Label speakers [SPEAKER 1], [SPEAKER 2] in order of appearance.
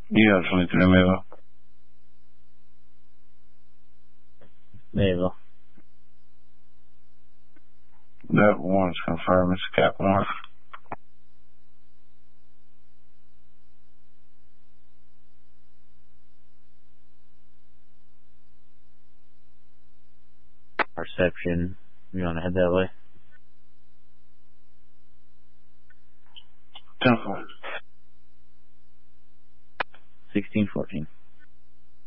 [SPEAKER 1] You have 23 Mayville.
[SPEAKER 2] Mayville.
[SPEAKER 1] That one's confirmed. It's Cap 1.
[SPEAKER 2] Perception. You want to head that way?
[SPEAKER 1] 10-4.
[SPEAKER 2] 16-14.